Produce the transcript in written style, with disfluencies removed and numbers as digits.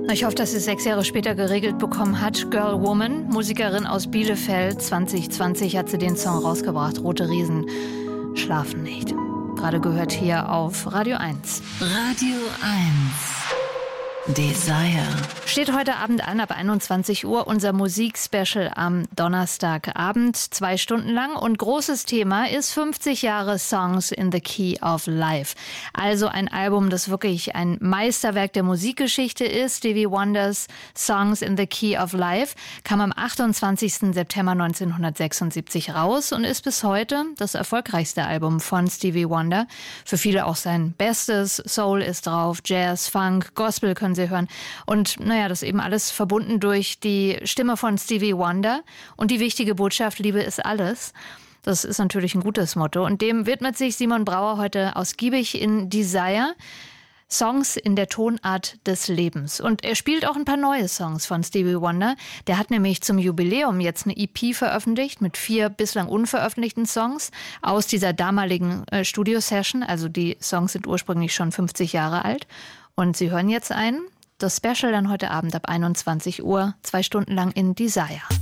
Ich hoffe, dass sie es 6 Jahre später geregelt bekommen hat. Girl Woman, Musikerin aus Bielefeld. 2020 hat sie den Song rausgebracht. Rote Riesen schlafen nicht. Gerade gehört hier auf Radio 1. Radio 1. Desire. Steht heute Abend an, ab 21 Uhr, unser Musikspecial am Donnerstagabend, 2 Stunden lang. Und großes Thema ist 50 Jahre Songs in the Key of Life. Also ein Album, das wirklich ein Meisterwerk der Musikgeschichte ist. Stevie Wonders Songs in the Key of Life kam am 28. September 1976 raus und ist bis heute das erfolgreichste Album von Stevie Wonder. Für viele auch sein bestes. Soul ist drauf, Jazz, Funk, Gospel können Sie hören. Und das eben alles verbunden durch die Stimme von Stevie Wonder und die wichtige Botschaft, Liebe ist alles. Das ist natürlich ein gutes Motto. Und dem widmet sich Simon Brauer heute ausgiebig in Desire. Songs in der Tonart des Lebens. Und er spielt auch ein paar neue Songs von Stevie Wonder. Der hat nämlich zum Jubiläum jetzt eine EP veröffentlicht mit 4 bislang unveröffentlichten Songs aus dieser damaligen Studio-Session. Also die Songs sind ursprünglich schon 50 Jahre alt. Und Sie hören jetzt das Special dann heute Abend ab 21 Uhr, 2 Stunden lang in Desire.